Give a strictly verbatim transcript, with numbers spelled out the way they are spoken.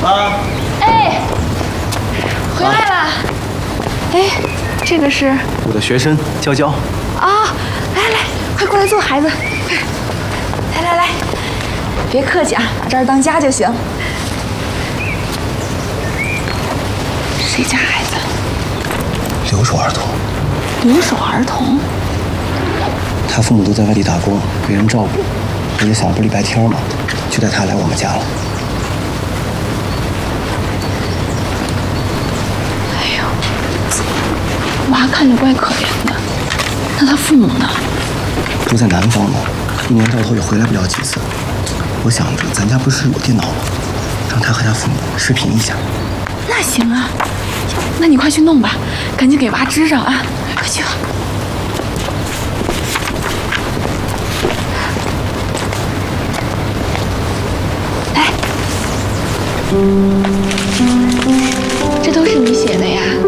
妈。 哎，回来了。哎，这个是我的学生娇娇。 啊，来来，快过来坐，孩子。来来来，别客气啊，把这儿当家就行。谁家孩子？ 留守儿童。 留守儿童？ 他父母都在外地打工，没人照顾。我就想不礼拜天嘛，就带他来我们家了。 哎呦，娃看着怪可怜的。那他父母呢？ 都在南方呢，一年到头也回来不了几次。我想着咱家不是有电脑吗？让他和他父母视频一下。 那行啊，那你快去弄吧，赶紧给娃支上啊！快去吧。来，这都是你写的呀？